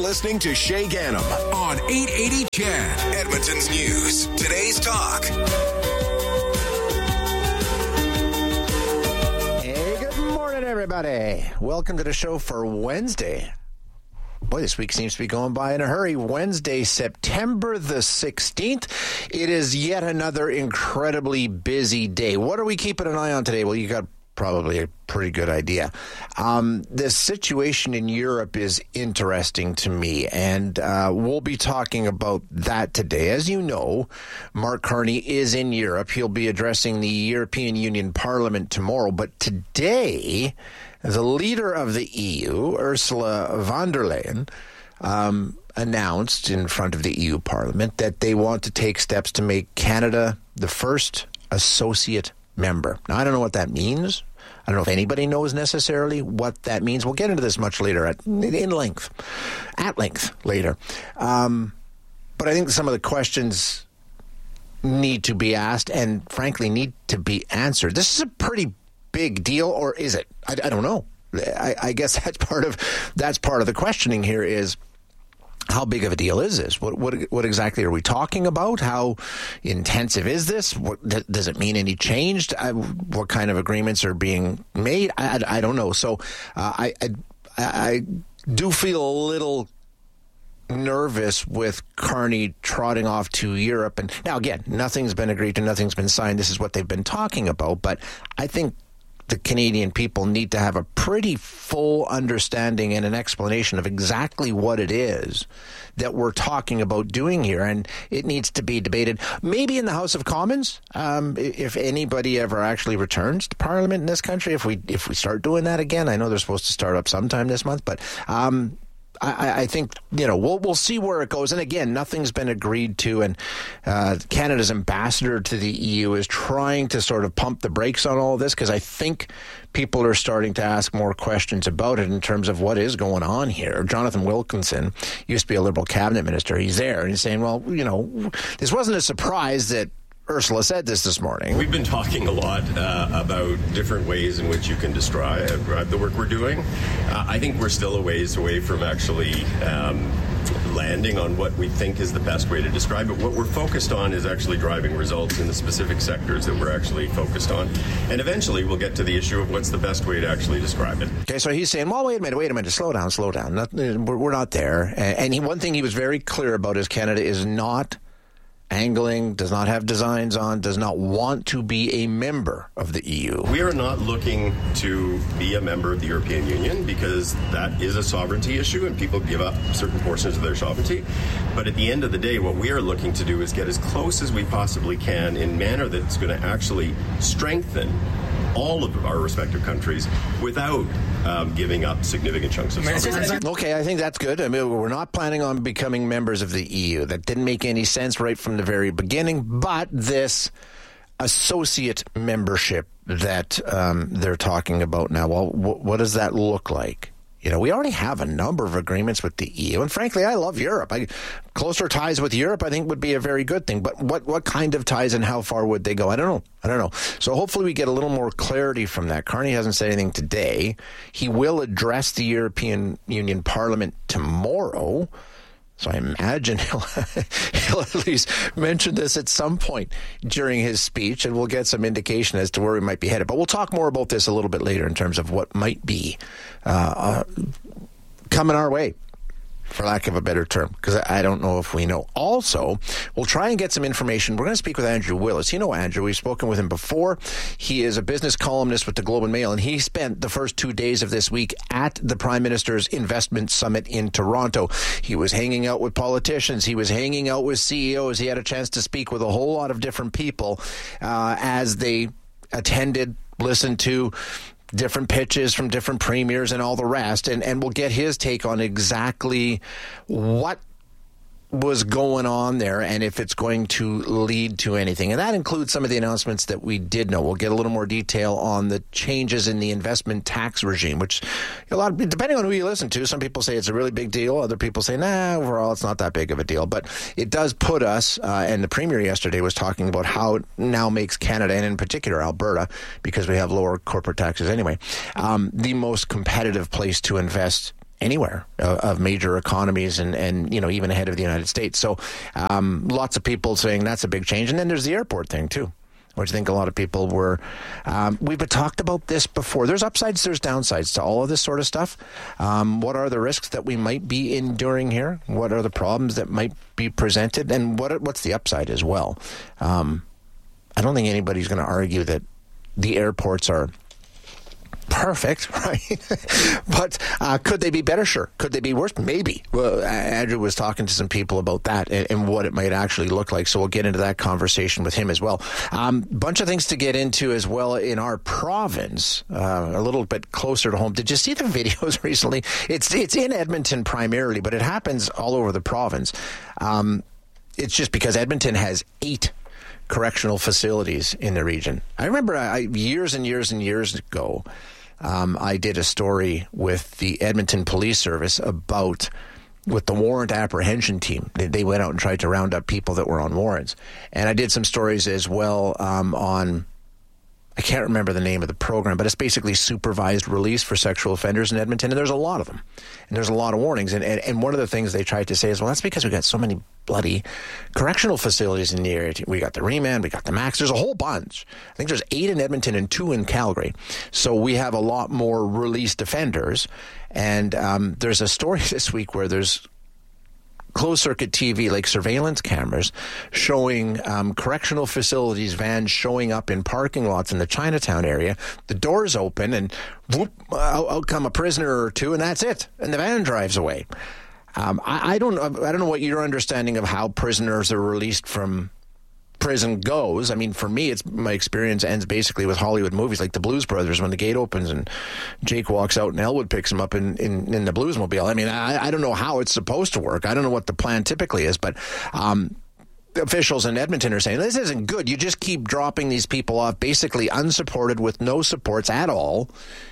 listening to Shay Gannam on 880 CHED, Edmonton's News. Today's Talk. Hey, good morning, everybody. Welcome to the show for Wednesday. Boy, this week seems to be going by in a hurry. Wednesday, September the 16th. It is yet another incredibly busy day. What are we keeping an eye on today? Well, you got probably a pretty good idea. The situation in Europe is interesting to me, and we'll be talking about that today. As you know, Mark Carney is in Europe. He'll be addressing the European Union Parliament tomorrow, but today, the leader of the EU, Ursula von der Leyen, announced in front of the EU Parliament that they want to take steps to make Canada the first associate member. Now, I don't know what that means. I don't know if anybody knows necessarily what that means. We'll get into this much later at length later. But I think some of the questions need to be asked and, frankly, need to be answered. This is a pretty big deal, or is it? I don't know. I guess that's part of the questioning here is, how big of a deal is this? What exactly are we talking about? How intensive is this? Does it mean any change? What kind of agreements are being made? I don't know. So I do feel a little nervous with Carney trotting off to Europe. And now, again, nothing's been agreed to, nothing's been signed. This is what they've been talking about. But I think the Canadian people need to have a pretty full understanding and an explanation of exactly what it is that we're talking about doing here. And it needs to be debated, maybe in the House of Commons, if anybody ever actually returns to Parliament in this country, if we start doing that again. I know they're supposed to start up sometime this month, but I think, we'll see where it goes. And again, nothing's been agreed to. And Canada's ambassador to the EU is trying to sort of pump the brakes on all of this, because I think people are starting to ask more questions about it in terms of what is going on here. Jonathan Wilkinson used to be a Liberal cabinet minister. He's there and he's saying, well, this wasn't a surprise that Ursula said this morning. We've been talking a lot about different ways in which you can describe the work we're doing. I think we're still a ways away from actually landing on what we think is the best way to describe it. What we're focused on is actually driving results in the specific sectors that we're actually focused on. And eventually we'll get to the issue of what's the best way to actually describe it. Okay, so he's saying, well, wait a minute, slow down. We're not there. And one thing he was very clear about is Canada is not angling, does not have designs on, does not want to be a member of the EU. We are not looking to be a member of the European Union because that is a sovereignty issue and people give up certain portions of their sovereignty. But at the end of the day, what we are looking to do is get as close as we possibly can in a manner that's going to actually strengthen all of our respective countries without giving up significant chunks of sovereignty. Okay, I think that's good. I mean, we're not planning on becoming members of the EU. That didn't make any sense right from the very beginning. But this associate membership that they're talking about now, well, what does that look like? We already have a number of agreements with the EU, and frankly, I love Europe. Closer ties with Europe, I think, would be a very good thing. But what kind of ties and how far would they go? I don't know. So hopefully we get a little more clarity from that. Carney hasn't said anything today. He will address the European Union Parliament tomorrow. So I imagine he'll at least mention this at some point during his speech, and we'll get some indication as to where we might be headed. But we'll talk more about this a little bit later in terms of what might be coming our way, for lack of a better term, because I don't know if we know. Also, we'll try and get some information. We're going to speak with Andrew Willis. You know Andrew. We've spoken with him before. He is a business columnist with the Globe and Mail, and he spent the first 2 days of this week at the Prime Minister's Investment Summit in Toronto. He was hanging out with politicians. He was hanging out with CEOs. He had a chance to speak with a whole lot of different people as they attended, listened to different pitches from different premiers and all the rest. And we'll get his take on exactly what was going on there and if it's going to lead to anything. And that includes some of the announcements that we did know. We'll get a little more detail on the changes in the investment tax regime, which depending on who you listen to, some people say it's a really big deal. Other people say, nah, overall, it's not that big of a deal. But it does put us, and the Premier yesterday was talking about how it now makes Canada, and in particular Alberta, because we have lower corporate taxes anyway, the most competitive place to invest anywhere of major economies and even ahead of the United States. So lots of people saying that's a big change. And then there's the airport thing too, which I think a lot of people were, we've talked about this before. There's upsides, there's downsides to all of this sort of stuff. What are the risks that we might be enduring here? What are the problems that might be presented? And what's the upside as well? I don't think anybody's going to argue that the airports are perfect, right? But could they be better? Sure. Could they be worse? Maybe. Well, Andrew was talking to some people about that and what it might actually look like. So we'll get into that conversation with him as well. Bunch of things to get into as well in our province, a little bit closer to home. Did you see the videos recently? It's in Edmonton primarily, but it happens all over the province. It's just because Edmonton has 8 correctional facilities in the region. I remember years and years and years ago, I did a story with the Edmonton Police Service with the warrant apprehension team. They went out and tried to round up people that were on warrants. And I did some stories as well on, I can't remember the name of the program, but it's basically supervised release for sexual offenders in Edmonton. And there's a lot of them. And there's a lot of warnings. And one of the things they tried to say is, well, that's because we got so many bloody correctional facilities in the area. We got the Remand, we got the Max. There's a whole bunch. I think there's 8 in Edmonton and 2 in Calgary. So we have a lot more released offenders. And there's a story this week where there's closed-circuit TV, like surveillance cameras, showing correctional facilities vans showing up in parking lots in the Chinatown area. The doors open, and whoop, out come a prisoner or 2, and that's it. And the van drives away. I don't know what your understanding of how prisoners are released from prison goes. I mean, for me, my experience ends basically with Hollywood movies like The Blues Brothers, when the gate opens and Jake walks out and Elwood picks him up in the Bluesmobile. I mean, I don't know how it's supposed to work. I don't know what the plan typically is, but officials in Edmonton are saying this isn't good. You just keep dropping these people off basically unsupported with no supports at all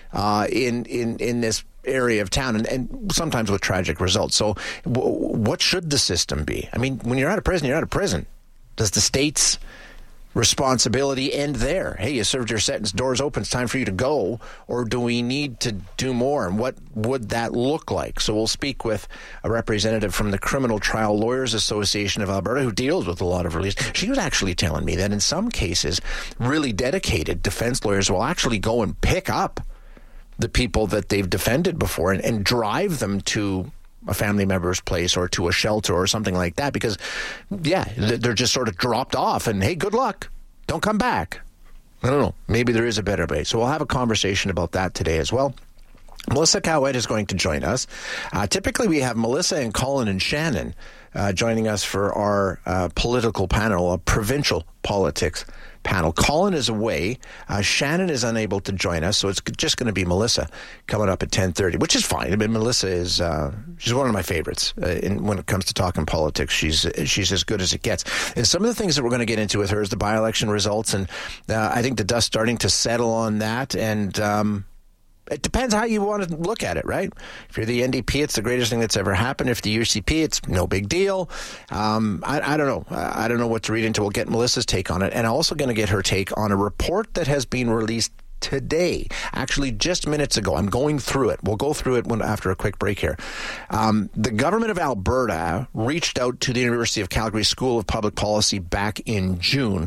in this area of town, and sometimes with tragic results. So what should the system be? I mean, when you're out of prison, you're out of prison. Does the state's responsibility end there? Hey, you served your sentence, doors open, it's time for you to go. Or do we need to do more? And what would that look like? So we'll speak with a representative from the Criminal Trial Lawyers Association of Alberta who deals with a lot of release. She was actually telling me that in some cases, really dedicated defense lawyers will actually go and pick up the people that they've defended before and drive them to a family member's place or to a shelter or something like that, because, yeah, they're just sort of dropped off and, hey, good luck. Don't come back. I don't know. Maybe there is a better way. So we'll have a conversation about that today as well. Melissa Cowett is going to join us. Typically, we have Melissa and Colin and Shannon joining us for our political panel, a provincial politics panel. Colin is away. Shannon is unable to join us, so it's just going to be Melissa coming up at 10:30, which is fine. I mean, Melissa is she's one of my favorites when it comes to talking politics. She's as good as it gets. And some of the things that we're going to get into with her is the by-election results, and I think the dust starting to settle on that, and it depends how you want to look at it, right? If you're the NDP, it's the greatest thing that's ever happened. If the UCP, it's no big deal. I don't know. I don't know what to read into. We'll get Melissa's take on it. And I'm also going to get her take on a report that has been released today, actually just minutes ago. I'm going through it. We'll go through it after a quick break here. The government of Alberta reached out to the University of Calgary School of Public Policy back in June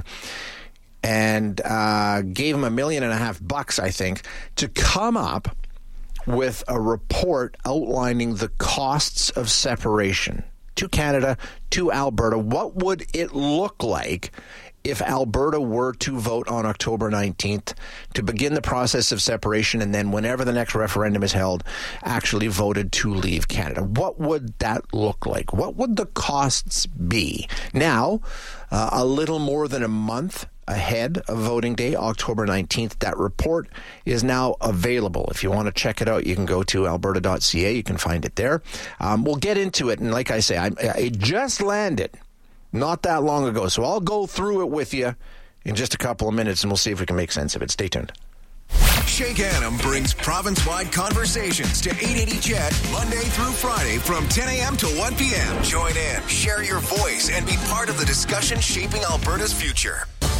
and gave him $1.5 million, I think, to come up with a report outlining the costs of separation to Canada, to Alberta. What would it look like if Alberta were to vote on October 19th to begin the process of separation, and then whenever the next referendum is held, actually voted to leave Canada? What would that look like? What would the costs be? Now, a little more than a month ahead of voting day, October 19th. That report is now available. If you want to check it out, you can go to alberta.ca. You can find it there. We'll get into it. And like I say, I just landed not that long ago. So I'll go through it with you in just a couple of minutes, and we'll see if we can make sense of it. Stay tuned. Shake Annam brings province-wide conversations to 880 CHED Monday through Friday from 10 a.m. to 1 p.m. Join in, share your voice, and be part of the discussion shaping Alberta's future.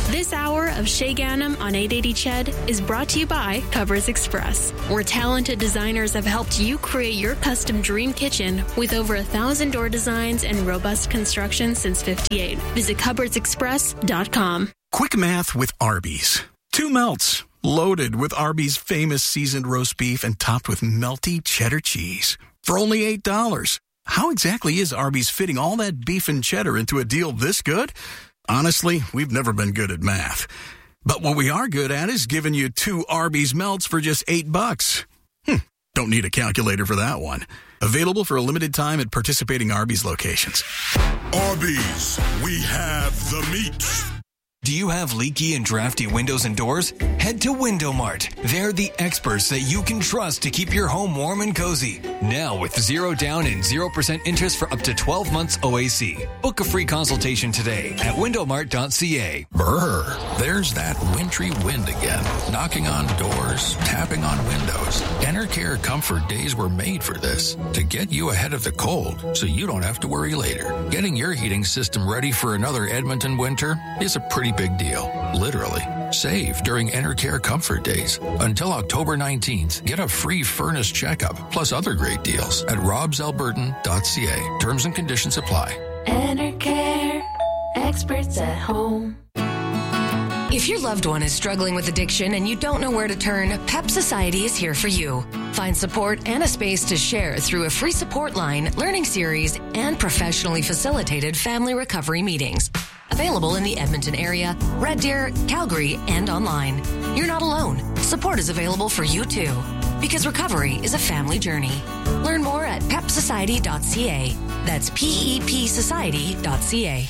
This hour of Shay Ganem on 880 CHED is brought to you by Cupboards Express, where talented designers have helped you create your custom dream kitchen with over 1,000 door designs and robust construction since '58. Visit cupboardsexpress.com. Quick math with Arby's. 2 melts, loaded with Arby's famous seasoned roast beef and topped with melty cheddar cheese. For only $8. How exactly is Arby's fitting all that beef and cheddar into a deal this good? Honestly, we've never been good at math. But what we are good at is giving you 2 Arby's melts for just $8. Don't need a calculator for that one. Available for a limited time at participating Arby's locations. Arby's, we have the meat. Do you have leaky and drafty windows and doors? Head to Window Mart. They're the experts that you can trust to keep your home warm and cozy. Now with 0 down and 0% interest for up to 12 months OAC. Book a free consultation today at windowmart.ca. Brr, there's that wintry wind again. Knocking on doors, tapping on windows. Enercare Comfort Days were made for this, to get you ahead of the cold so you don't have to worry later. Getting your heating system ready for another Edmonton winter is a pretty big deal. Literally. Save during Enercare Comfort Days. Until October 19th, get a free furnace checkup plus other great deals at robsalbertan.ca. Terms and conditions apply. Enercare. Experts at home. If your loved one is struggling with addiction and you don't know where to turn, PEP Society is here for you. Find support and a space to share through a free support line, learning series, and professionally facilitated family recovery meetings. Available in the Edmonton area, Red Deer, Calgary, and online. You're not alone. Support is available for you too. Because recovery is a family journey. Learn more at pepsociety.ca. That's PEPsociety.ca.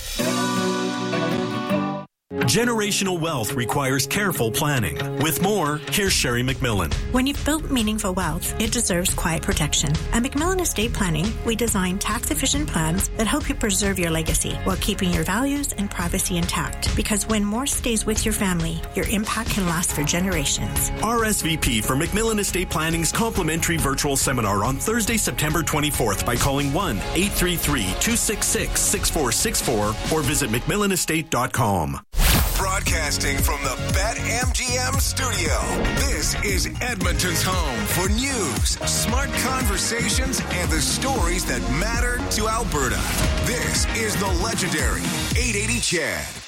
Generational wealth requires careful planning. With more, here's Sherry McMillan. When you've built meaningful wealth, it deserves quiet protection. At McMillan Estate Planning, we design tax-efficient plans that help you preserve your legacy while keeping your values and privacy intact. Because when more stays with your family, your impact can last for generations. RSVP for McMillan Estate Planning's complimentary virtual seminar on Thursday, September 24th by calling 1-833-266-6464 or visit McMillanestate.com. Broadcasting from the BetMGM studio, this is Edmonton's home for news, smart conversations, and the stories that matter to Alberta. This is the legendary 880 CHED.